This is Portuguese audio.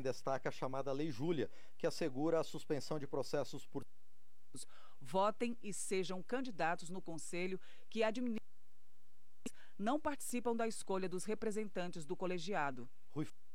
destaque a chamada Lei Júlia, que assegura a suspensão de processos por... Votem e sejam candidatos no conselho que não participam da escolha dos representantes do colegiado. Rui